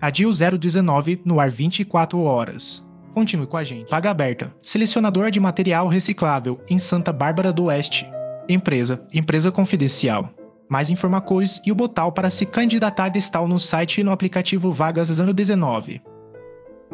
Adil 019 no ar 24 horas. Continue com a gente. Vaga aberta. Selecionador de material reciclável em Santa Bárbara do Oeste. Empresa confidencial. Mais informações e o botão para se candidatar está no site e no aplicativo Vagas 019.